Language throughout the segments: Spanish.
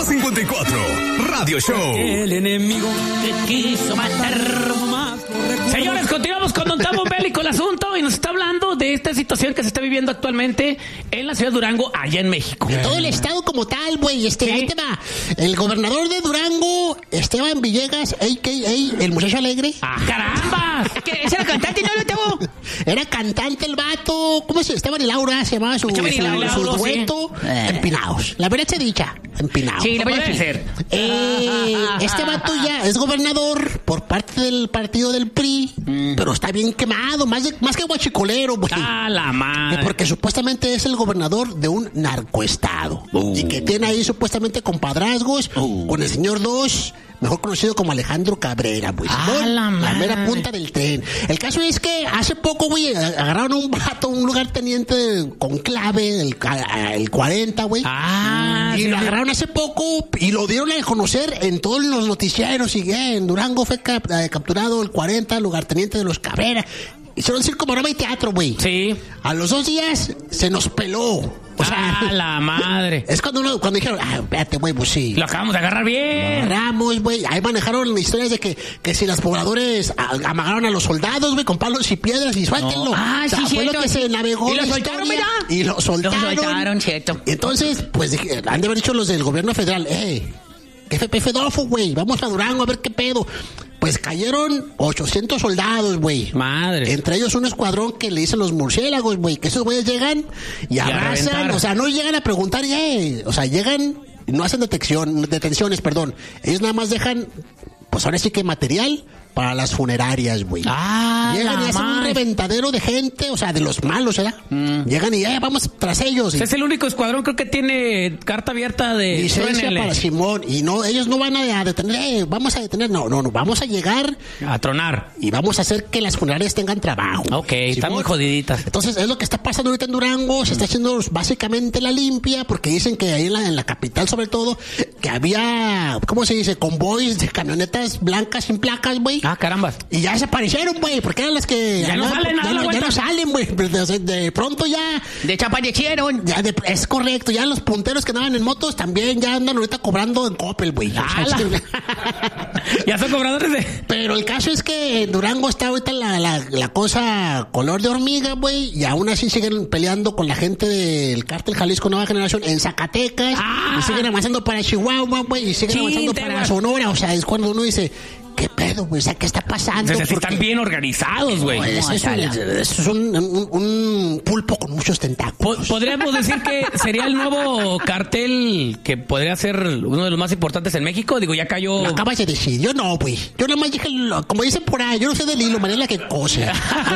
54, Radio Show. El enemigo que quiso matar. Señores, continuamos con Don Tabo Belli con el asunto y nos está hablando de esta situación que se está viviendo actualmente en la ciudad de Durango, allá en México. De todo el estado como tal, güey. Ahí te va. El gobernador de Durango, Esteban Villegas, a.k.a. el muchacho alegre. ¡Ah, caramba! ¿Ese era cantante, no, Tabo? Era cantante el vato. ¿Cómo se llama? Esteban y Laura se llamaba su dueto. Sí. Empinados. La verdad se dicha. Empinados. Sí, la voy a decir. Este vato ya es gobernador por parte del partido del PRI, pero está bien quemado, más que guachicolero, güey. ¡Ah, la madre! Porque supuestamente es el gobernador de un narcoestado. Y que tiene ahí supuestamente compadrazgos con el señor Dos, mejor conocido como Alejandro Cabrera, güey. La mera punta del tren. El caso es que hace poco, güey, agarraron a un vato, un lugarteniente con clave, el 40, güey. Y lo agarraron hace poco y lo dieron a conocer en todos los noticieros. Y en Durango fue capturado el 40, lugarteniente de los Cabrera. Hicieron circo, maroma y teatro, güey. Sí. A los 2 días se nos peló. O sea, la madre. Es cuando dijeron, espérate, güey, pues sí. Lo acabamos de agarrar bien. Lo agarramos, güey. Ahí manejaron historias de que si los pobladores amagaron a los soldados, güey, con palos y piedras y suéltenlo. Sí, fue lo que se navegó. Y lo soltaron, mira. Y lo soltaron. Lo soltaron, cierto. Y entonces, pues, han de haber dicho los del gobierno federal, jefe Fedolfo, güey, vamos a Durango a ver qué pedo. Pues cayeron 800 soldados, güey. Madre. Entre ellos un escuadrón que le dicen los murciélagos, güey. Que esos güeyes llegan y arrasan. O sea, no llegan a preguntar, o sea, llegan y no hacen detenciones, perdón. Ellos nada más dejan, pues ahora sí que material para las funerarias, güey. Llegan y hacen un reventadero de gente, o sea, de los malos, ¿verdad? Llegan y vamos tras ellos. Es el único escuadrón, creo que tiene carta abierta de licencia para Simón. Y no, ellos no van a detener, vamos a detener, no, vamos a llegar a tronar. Y vamos a hacer que las funerarias tengan trabajo. Ok, están muy jodiditas. Entonces, es lo que está pasando ahorita en Durango. Se está haciendo básicamente la limpia, porque dicen que ahí en la capital, sobre todo, que había, ¿cómo se dice? Convoys de camionetas blancas sin placas, güey. Caramba. Y ya desaparecieron, güey, porque eran las que ya no salen, güey. De pronto ya desaparecieron. Es correcto, ya los punteros que andaban en motos también ya andan ahorita cobrando en Coppel, güey. Ya son cobradores de... Pero el caso es que en Durango está ahorita la cosa color de hormiga, güey, y aún así siguen peleando con la gente del Cártel Jalisco Nueva Generación en Zacatecas, y siguen avanzando para Chihuahua, güey, y siguen avanzando para Sonora. O sea, es cuando uno dice, ¿qué pedo, güey? O sea, ¿qué está pasando? Porque están bien organizados, güey. Es un pulpo con muchos tentáculos. ¿Podríamos decir que sería el nuevo cartel que podría ser uno de los más importantes en México? Digo, ya cayó... Lo acabas de decir. Yo no, güey. Yo nada más dije, como dicen por ahí, yo no sé del hilo, manera que cosa.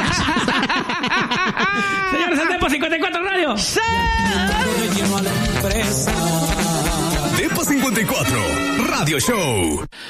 Señores, el Depo 54 Radio. ¡Sí! Depo 54 Radio Show.